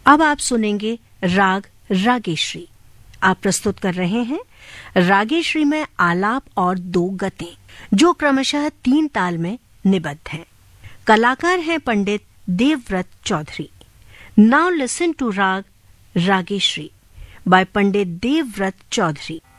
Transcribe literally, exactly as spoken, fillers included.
अब आप सुनेंगे राग रागेश्री। आप प्रस्तुत कर रहे हैं रागेश्री में आलाप और दो गतें, जो क्रमशः तीन ताल में निबद्ध हैं। कलाकार हैं पंडित Devvrat Chaudhary. Now listen to राग रागेश्री बाय पंडित देवव्रत चौधरी।